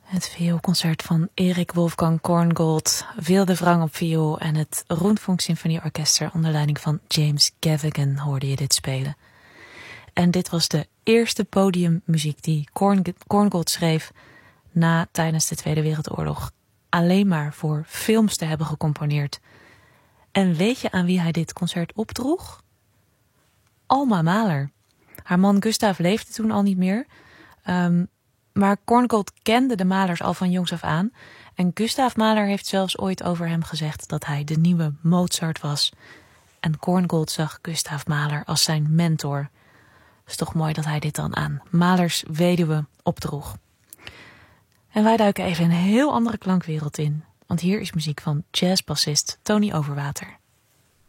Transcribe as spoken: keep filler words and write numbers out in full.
Het vioolconcert van Erik Wolfgang Korngold, Wilde Wrang op viool en het Rundfunk Symfonieorkester onder leiding van James Gaffigan hoorde je dit spelen. En dit was de eerste podiummuziek die Korn, Korngold schreef na tijdens de Tweede Wereldoorlog alleen maar voor films te hebben gecomponeerd. En weet je aan wie hij dit concert opdroeg? Alma Mahler. Haar man Gustav leefde toen al niet meer. Um, maar Korngold kende de Mahlers al van jongs af aan. En Gustav Mahler heeft zelfs ooit over hem gezegd dat hij de nieuwe Mozart was. En Korngold zag Gustav Mahler als zijn mentor. Het is toch mooi dat hij dit dan aan Mahlers weduwe opdroeg. En wij duiken even een heel andere klankwereld in. Want hier is muziek van jazzbassist Tony Overwater.